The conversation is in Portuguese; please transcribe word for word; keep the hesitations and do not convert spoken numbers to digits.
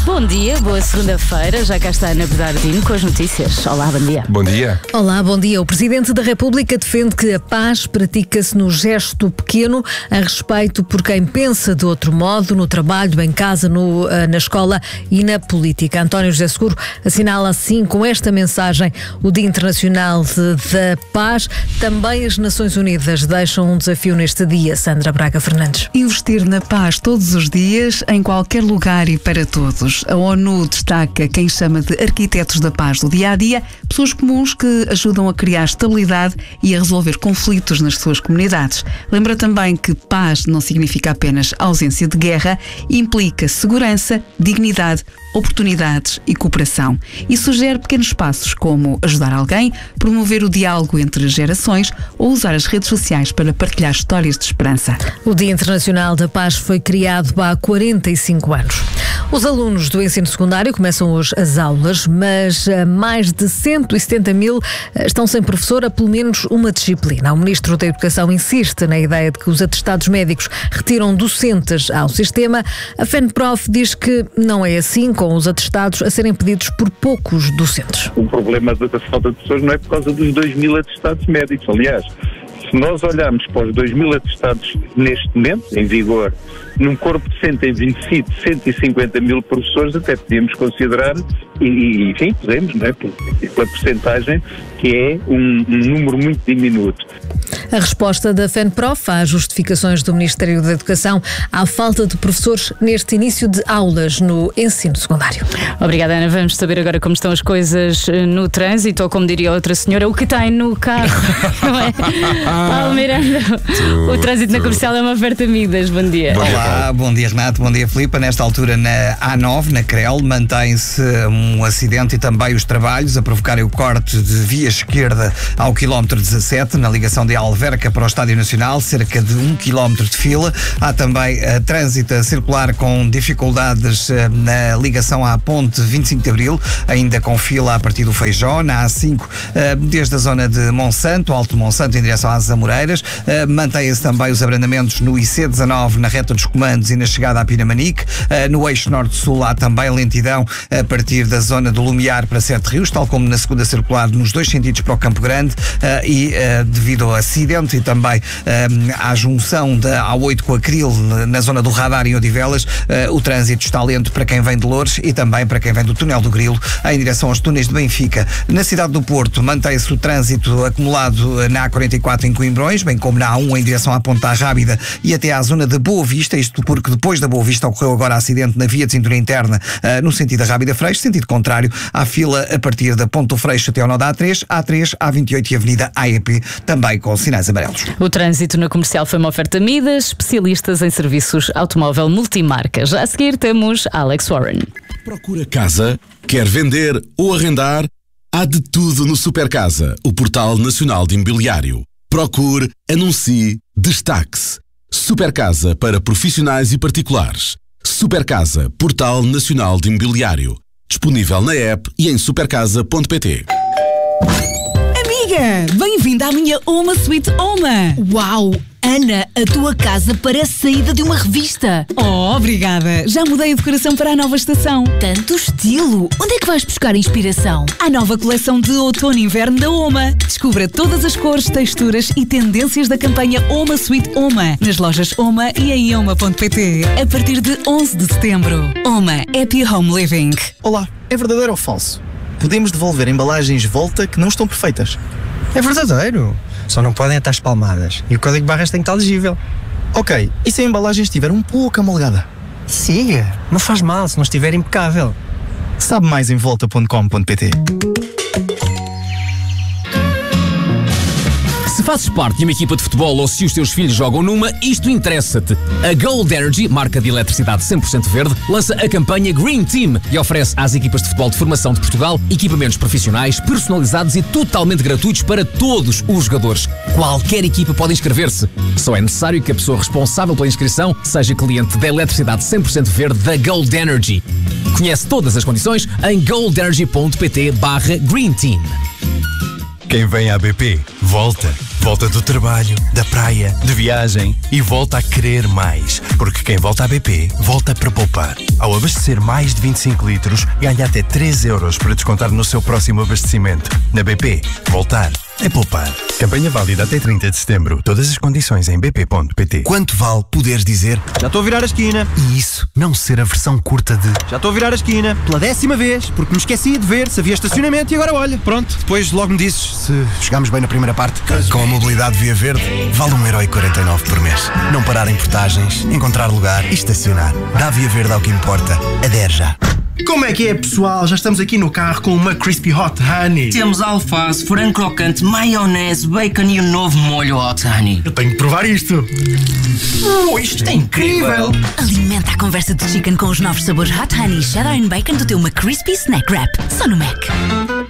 Bom dia, boa segunda-feira. Já cá está a Ana Bernardino com as notícias. Olá, bom dia. Bom dia. Olá, bom dia. O Presidente da República defende que a paz pratica-se no gesto pequeno, a respeito por quem pensa de outro modo, no trabalho, em casa, no, na escola e na política. António José Seguro assinala assim, com esta mensagem, o Dia Internacional de, da Paz. Também as Nações Unidas deixam um desafio neste dia. Sandra Braga Fernandes. Investir na paz todos os dias, em qualquer lugar e para todos. A ONU destaca quem chama de arquitetos da paz do dia-a-dia, pessoas comuns que ajudam a criar estabilidade e a resolver conflitos nas suas comunidades. Lembra também que paz não significa apenas ausência de guerra, implica segurança, dignidade, oportunidades e cooperação. E sugere pequenos passos como ajudar alguém, promover o diálogo entre gerações ou usar as redes sociais para partilhar histórias de esperança. O Dia Internacional da Paz foi criado há quarenta e cinco anos. Os alunos do ensino secundário começam hoje as aulas, mas mais de cento e setenta mil estão sem professor a pelo menos uma disciplina. O Ministro da Educação insiste na ideia de que os atestados médicos retiram docentes ao sistema. A FENPROF diz que não é assim, com os atestados a serem pedidos por poucos docentes. O problema da falta de pessoas não é por causa dos dois mil atestados médicos. Aliás, se nós olharmos para os dois mil atestados neste momento, em vigor, num corpo docente tem vinte e cinquenta mil professores, até podíamos considerar, e enfim, podemos, não é? Pela porcentagem, que é um, um número muito diminuto. A resposta da FENPROF às justificações do Ministério da Educação à falta de professores neste início de aulas no ensino secundário. Obrigada, Ana. Vamos saber agora como estão as coisas no trânsito, ou como diria outra senhora, o que tem no carro, não é? Paulo Miranda, o trânsito na Comercial é uma oferta Midas. Bom dia. Bom dia, Olá, bom dia, Renato, bom dia, Filipe. Nesta altura, na A nove, na Crel, mantém-se um acidente e também os trabalhos a provocarem o corte de via esquerda ao quilómetro dezassete, na ligação de Alverca para o Estádio Nacional, cerca de um quilómetro de fila. Há também uh, trânsito a circular com dificuldades uh, na ligação à ponte vinte e cinco de Abril, ainda com fila a partir do Feijó, na A cinco, uh, desde a zona de Monsanto, Alto Monsanto, em direção às Amoreiras. Uh, Mantém-se também os abrandamentos no I C dezanove, na reta dos Comandos e na chegada à Pinamanique. Uh, no eixo norte-sul há também lentidão a partir da zona do Lumiar para Sete Rios, tal como na segunda circular, nos dois sentidos para o Campo Grande, uh, e uh, devido ao acidente e também uh, à junção da A oito com a Cril, na zona do Radar em Odivelas, uh, o trânsito está lento para quem vem de Loures e também para quem vem do Túnel do Grilo em direção aos túneis de Benfica. Na cidade do Porto mantém-se o trânsito acumulado na A quarenta e quatro em Coimbrões, bem como na A um em direção à Ponta Rábida e até à zona da Boa Vista, isto porque depois da Boa Vista ocorreu agora acidente na via de cintura interna uh, no sentido da Rábida Freixo, sentido contrário, há fila a partir da Ponto Freixo até ao nó da A três, A três, A vinte e oito e Avenida A E P, também com sinais amarelos. O trânsito na Comercial foi uma oferta Midas, especialistas em serviços automóvel multimarca. Já a seguir temos Alex Warren. Procura casa, quer vender ou arrendar? Há de tudo no Supercasa, o portal nacional de imobiliário. Procure, anuncie, destaque-se. Supercasa para profissionais e particulares. Supercasa, portal nacional de imobiliário. Disponível na app e em supercasa ponto pt. Amiga, bem-vinda à minha Oma Suite Oma. Uau! Ana, a tua casa parece saída de uma revista. Oh, obrigada. Já mudei a decoração para a nova estação. Tanto estilo. Onde é que vais buscar inspiração? A nova coleção de outono e inverno da Oma. Descubra todas as cores, texturas e tendências da campanha Oma Suite Oma nas lojas Oma e em oma ponto pt a partir de onze de setembro. Oma Happy Home Living. Olá, é verdadeiro ou falso? Podemos devolver embalagens Volta que não estão perfeitas. É verdadeiro. Só não podem estar espalmadas. E o código de barras tem que estar legível. Ok, e se a embalagem estiver um pouco amolgada? Siga, não faz mal se não estiver impecável. Sabe mais em volta ponto com ponto pt. Se fazes parte de uma equipa de futebol ou se os teus filhos jogam numa, isto interessa-te. A Gold Energy, marca de eletricidade cem por cento verde, lança a campanha Green Team e oferece às equipas de futebol de formação de Portugal equipamentos profissionais, personalizados e totalmente gratuitos para todos os jogadores. Qualquer equipa pode inscrever-se. Só é necessário que a pessoa responsável pela inscrição seja cliente da eletricidade cem por cento verde da Gold Energy. Conhece todas as condições em gold energy ponto pt barra Green Team. Quem vem à B P, volta. Volta do trabalho, da praia, de viagem e volta a querer mais. Porque quem volta à B P, volta para poupar. Ao abastecer mais de vinte e cinco litros, ganha até três euros para descontar no seu próximo abastecimento. Na B P, voltar é poupar. Campanha válida até trinta de setembro. Todas as condições em b p ponto p t. Quanto vale poderes dizer já estou a virar a esquina? E isso não ser a versão curta de já estou a virar a esquina pela décima vez, porque me esqueci de ver se havia estacionamento e agora olha, pronto, depois logo me dizes se chegámos bem na primeira parte. Com a mobilidade Via Verde, vale um euro e quarenta e nove por mês. Não parar em portagens, encontrar lugar e estacionar. Dá Via Verde ao que importa. Adere já. Como é que é, pessoal? Já estamos aqui no carro com uma Crispy Hot Honey. Temos alface, frango crocante, maionese, bacon e o um novo molho Hot Honey. Eu tenho que provar isto. Oh, isto é incrível. Alimenta a conversa de chicken com os novos sabores Hot Honey, Cheddar and Bacon do teu McCrispy Snack Wrap. Só no Mac.